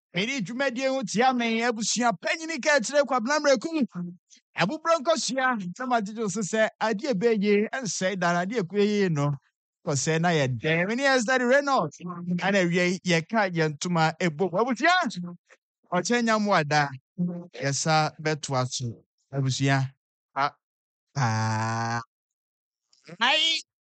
Many Jumedian Tiame, Ebusia, Penny Cats, Quablamreku, Abu Broncosia, somebody just said, I dear baby, and said that I dear quay no. Because then I had many years that Renault, and a ye can't get to my a book. What was yours? Or 10 young wada. Yes, sir, bet was. I was ya. Ah,